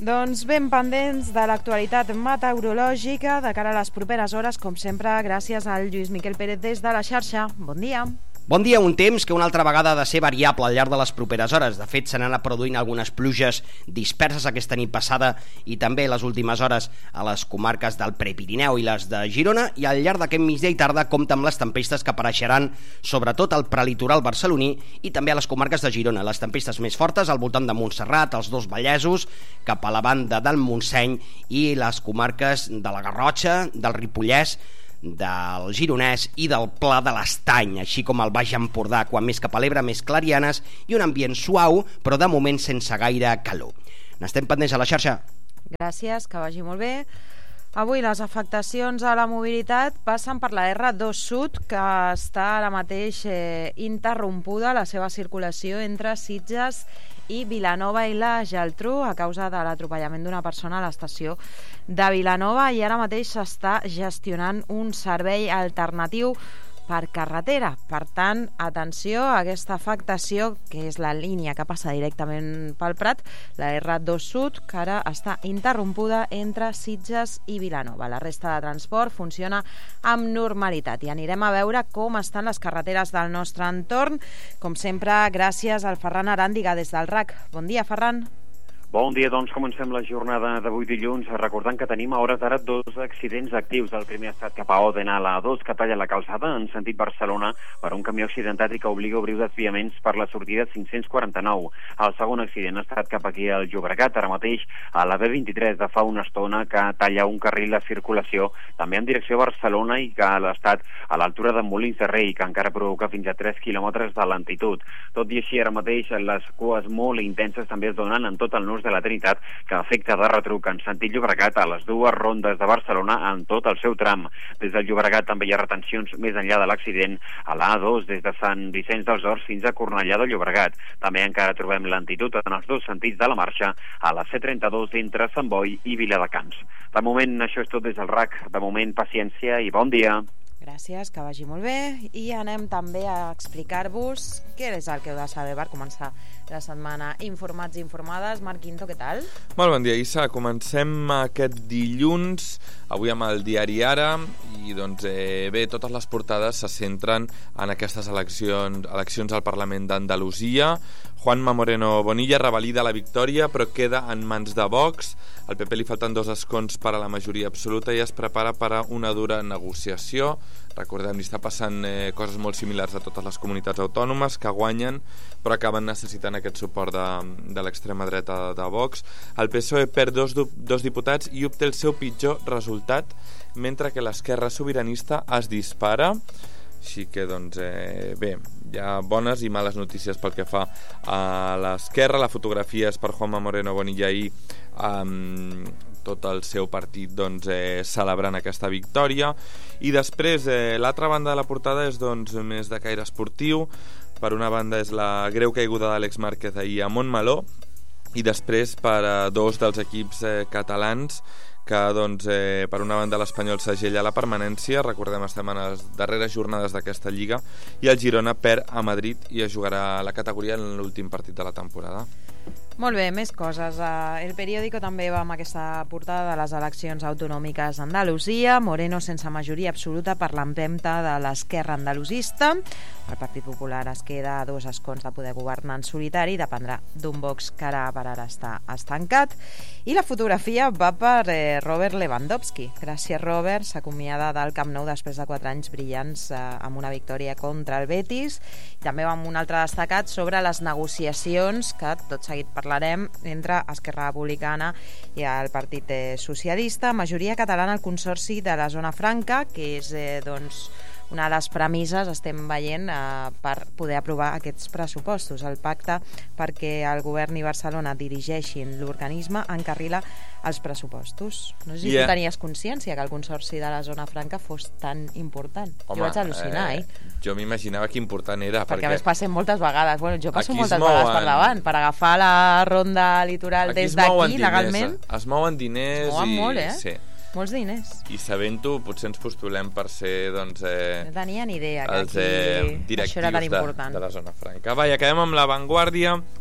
Doncs ben pendents de l'actualitat meteorològica de cara a les properes hores, com sempre, gràcies al Lluís Miquel Pérez des de la xarxa. Bon dia. Bon dia, un temps que una altra vegada ha de ser variable al llarg de les properes hores. De fet, se n'han anat produint algunes pluges disperses aquesta nit passada i també les últimes hores a les comarques del Prepirineu i les de Girona, i al llarg d'aquest migdia i tarda compta amb les tempestes que apareixeran sobretot al prelitoral barceloní i també a les comarques de Girona. Les tempestes més fortes al voltant de Montserrat, els dos Vallesos, cap a la banda del Montseny i les comarques de la Garrotxa, del Ripollès, del Gironès i del Pla de l'Estany, així com el Baix Empordà, quan més cap a l'Ebre, més clarianes i un ambient suau, però de moment sense gaire calor. N'estem pendents a la xarxa. Gràcies, que vagi molt bé. Avui les afectacions a la mobilitat passen per la R2 Sud, que està ara mateix interrompuda la seva circulació entre Sitges i Vilanova i la Geltrú a causa de l'atropellament d'una persona a l'estació de Vilanova, i ara mateix s'està gestionant un servei alternatiu per carretera. Per tant, atenció a aquesta afectació, que és la línia que passa directament pel Prat, la R2 Sud, que ara està interrompuda entre Sitges i Vilanova. La resta de transport funciona amb normalitat i anirem a veure com estan les carreteres del nostre entorn. Com sempre, gràcies al Ferran Aràndiga des del RAC. Bon dia, Ferran. Bon dia, doncs comencem la jornada d'avui dilluns, recordant que tenim a hores d'ara dos accidents actius. El primer ha estat cap a Òdena, a la A2, que talla la calçada en sentit Barcelona per un camió accidentat i que obliga a obrir desviaments per la sortida 549. El segon accident ha estat cap aquí al Llobregat, ara mateix a la B23 de fa una estona, que talla un carril de circulació també en direcció a Barcelona i que ha estat a l'altura de Molins de Rei, que encara provoca fins a 3 quilòmetres de lentitud. Tot i així, ara mateix les cues molt intenses també es donen en tot el nus de la Trinitat, que afecta de retruc en sentit Llobregat a les dues rondes de Barcelona en tot el seu tram. Des del Llobregat també hi ha retencions més enllà de l'accident a la A2 des de Sant Vicenç dels Horts fins a Cornellà de Llobregat. També encara trobem lentitud en els dos sentits de la marxa a la C32 entre Sant Boi i Viladecans. De moment això és tot des del RAC. De moment paciència i bon dia. Gràcies, que vagi molt bé. I anem també a explicar-vos què és el que heu de saber per començar la setmana informats i informades. Marc Quinto, què tal? Molt bon dia, Issa. Comencem aquest dilluns, avui amb el diari Ara, i doncs bé, totes les portades se centren en aquestes eleccions al Parlament d'Andalusia. Juanma Moreno Bonilla revalida la victòria però queda en mans de Vox. Al PP li falten 2 escons per a la majoria absoluta i es prepara per a una dura negociació. Recordem, li està passant coses molt similars a totes les comunitats autònomes que guanyen però acaben necessitant aquest suport de l'extrema dreta de Vox. El PSOE perd dos diputats i obté el seu pitjor resultat, mentre que l'Esquerra Sobiranista es dispara. Així que, doncs, bé, hi ha bones i males notícies pel que fa a l'Esquerra. La fotografia és per Juanma Moreno Bonilla i tot el seu partit doncs, celebrant aquesta victòria. I després, l'altra banda de la portada és doncs, més de caire esportiu. Per una banda és la greu caiguda d'Àlex Márquez ahir a Montmeló, i després per a 2 dels equips catalans que doncs, per una banda l'Espanyol segella la permanència. Recordem, estem en les darreres jornades d'aquesta lliga, i el Girona perd a Madrid i es jugarà la categoria en l'últim partit de la temporada. Molt bé, més coses. El Periódico també va amb aquesta portada de les eleccions autonòmiques a Andalusia. Moreno sense majoria absoluta per l'empenta de l'esquerra andalusista. El Partit Popular es queda a 2 escons de poder governar en solitari, dependrà d'un Vox que ara per ara està estancat. I la fotografia va per Robert Lewandowski. Gràcies, Robert, s'acomiada del Camp Nou després de 4 anys brillants amb una victòria contra el Betis. I també va amb un altre destacat sobre les negociacions que tot seguit parlarem entre Esquerra Republicana i el Partit Socialista. Majoria catalana al Consorci de la Zona Franca, que és doncs una de les premisses, estem veient, per poder aprovar aquests pressupostos. El pacte perquè el govern i Barcelona dirigeixin l'organisme encarrila els pressupostos. No sé si tu tenies consciència que el Consorci de la Zona Franca fos tan important. Home, jo vaig al·lucinar, Jo m'imaginava que important era. Perquè a més passem moltes vegades. Bueno, jo passo moltes vegades per davant, per agafar la ronda litoral des d'aquí, legalment. Es mouen diners. Es mouen molt, Sí. Molts diners. I sabent-ho, potser ens postulem per ser, doncs... no tenia ni idea que els aquí directius això era tan important. de la Zona Franca. Va, i acabem amb La Vanguardia,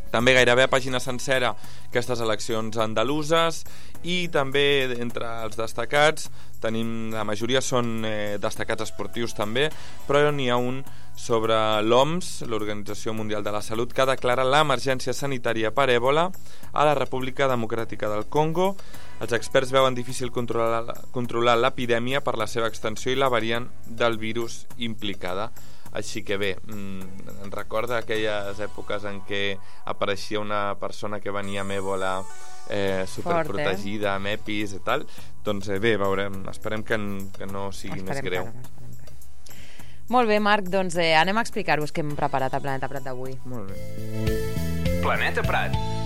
També gairebé a pàgina sencera aquestes eleccions andaluses, i també entre els destacats tenim, la majoria són destacats esportius també, però n'hi ha un sobre l'OMS, l'Organització Mundial de la Salut, que declara l'emergència sanitària per èbola a la República Democràtica del Congo. Els experts veuen difícil controlar l'epidèmia per la seva extensió i la variant del virus implicada. Així que bé, em recorda aquelles èpoques en què apareixia una persona que venia amb èbola superprotegida, amb EPIs i tal. Doncs bé, veurem, esperem que no sigui més greu. Molt bé, Marc, doncs anem a explicar-vos què hem preparat a Planeta Prat d'avui. Molt bé. Planeta Prat.